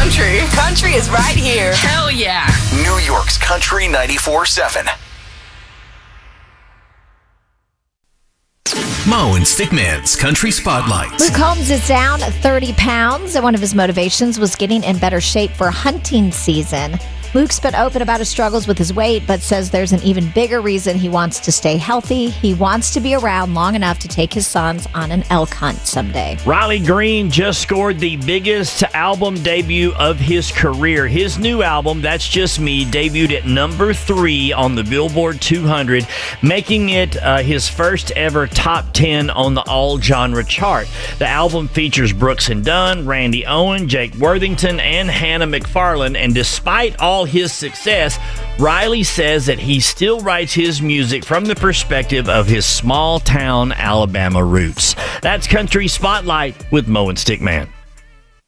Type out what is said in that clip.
country. Country is right here. Hell yeah. New York's Country 94.7. Mo and Stickman's Country Spotlight. Luke Combs is down 30 pounds, and one of his motivations was getting in better shape for hunting season. Luke's been open about his struggles with his weight, but says there's an even bigger reason he wants to stay healthy. He wants to be around long enough to take his sons on an elk hunt someday. Riley Green just scored the biggest album debut of his career. His new album, That's Just Me, debuted at number 3 on the Billboard 200, making it his first ever top 10 on the all-genre chart. The album features Brooks and Dunn, Randy Owen, Jake Worthington, and Hannah McFarlane, and despite all his success, Riley says that he still writes his music from the perspective of his small-town Alabama roots. That's Country Spotlight with Mo and Stickman.